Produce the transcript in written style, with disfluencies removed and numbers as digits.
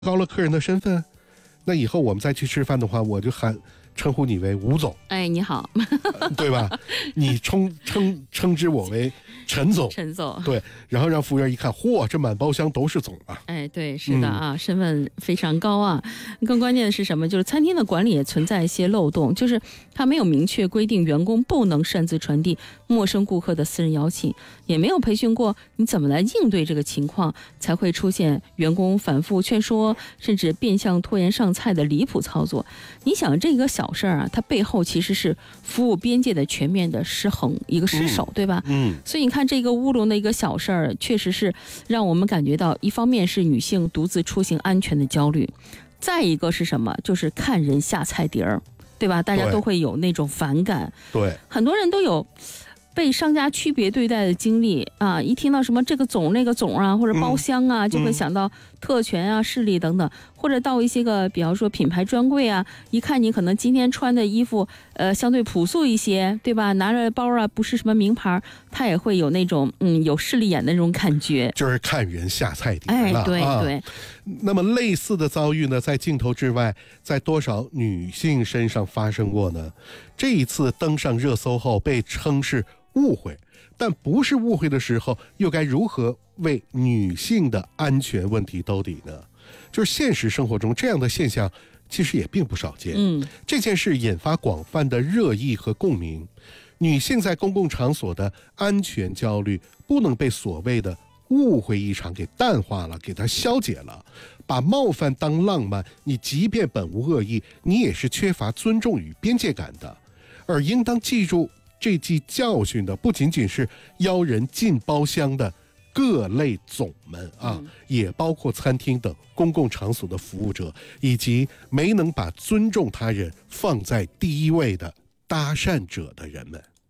高了客人的身份，那以后我们再去吃饭的话，我就称呼你为吴总。 哎，你好， 对吧？你称之我为陈总。 陈总， 对，然后让服务员一看，嚯，这满包厢都是总啊！ 哎，对，是的啊，身份非常高啊。更关键的是什么？就是餐厅的管理也存在一些漏洞，就是他没有明确规定员工不能擅自传递陌生顾客的私人邀请，也没有培训过你怎么来应对这个情况，才会出现员工反复劝说，甚至变相拖延上菜的离谱操作。你想这个小事儿啊，它背后其实是服务边界的全面的失衡，一个失守，对吧？所以你看这个乌龙的一个小事儿，确实是让我们感觉到，一方面是女性独自出行安全的焦虑，再一个是什么？就是看人下菜碟儿，对吧？大家都会有那种反感， 对， 很多人都有被商家区别对待的经历啊，一听到什么这个总那个总啊，或者包厢啊，就会想到特权啊、势力等等，或者到一些个比方说品牌专柜啊，一看你可能今天穿的衣服相对朴素一些，对吧？拿着包啊不是什么名牌，他也会有那种有势利眼的那种感觉， 就是看人下菜碟了。 哎，对对。 那么类似的遭遇呢，在镜头之外，在多少女性身上发生过呢？这一次登上热搜后被称是误会，但不是误会的时候，又该如何为女性的安全问题兜底呢？就是现实生活中这样的现象其实也并不少见。这件事引发广泛的热议和共鸣。女性在公共场所的安全焦虑不能被所谓的误会一场给淡化了，给它消解了，把冒犯当浪漫，你即便本无恶意，你也是缺乏尊重与边界感的。而应当记住这记教训的，不仅仅是邀人进包厢的各类总们啊，也包括餐厅等公共场所的服务者，以及没能把尊重他人放在第一位的搭讪者的人们。